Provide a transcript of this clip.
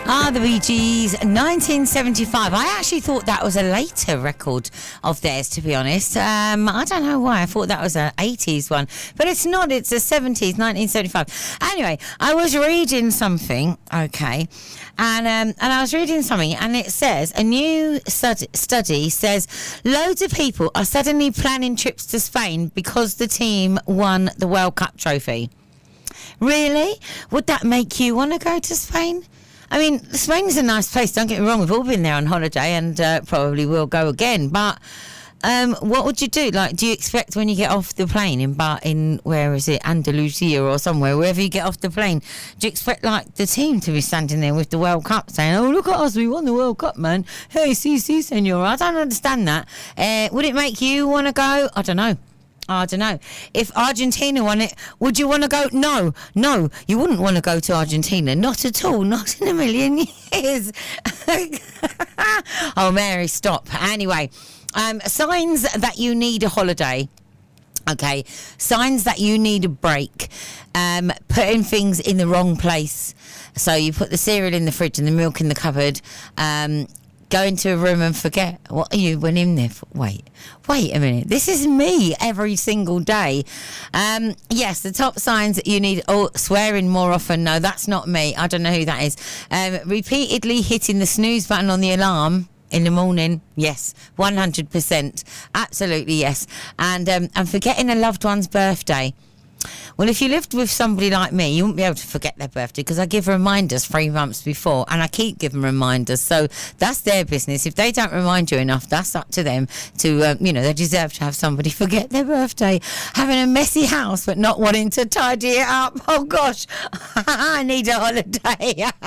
The Bee Gees, 1975. I actually thought that was a later record of theirs, to be honest. I don't know why. I thought that was an 80s one. But it's not. It's a 70s, 1975. Anyway, I was reading something, okay, and I was reading something, and it says, a new study says loads of people are suddenly planning trips to Spain because the team won the World Cup trophy. Really? Would that make you want to go to Spain? I mean, Spain's a nice place, don't get me wrong. We've all been there on holiday and probably will go again. But what would you do? Like, do you expect when you get off the plane in where is it, Andalusia or somewhere, wherever you get off the plane, do you expect, like, the team to be standing there with the World Cup saying, oh, look at us, we won the World Cup, man. Hey, si, senor. I don't understand that. Would it make you want to go? I don't know. If Argentina won it, would you want to go? No, you wouldn't want to go to Argentina. Not at all. Not in a million years. Oh, Mary, stop. Anyway, signs that you need a holiday. Okay, signs that you need a break. Putting things in the wrong place. So you put the cereal in the fridge and the milk in the cupboard. Go into a room and forget what you went in there for. Wait a minute. This is me every single day. Yes, the top signs that you need. Oh, swearing more often. No, that's not me. I don't know who that is. Repeatedly hitting the snooze button on the alarm in the morning. Yes, 100%. Absolutely, yes. And forgetting a loved one's birthday. Well, if you lived with somebody like me, you wouldn't be able to forget their birthday because I give reminders 3 months before and I keep giving reminders. So that's their business. If they don't remind you enough, that's up to them to, they deserve to have somebody forget their birthday. Having a messy house but not wanting to tidy it up. Oh, gosh, I need a holiday.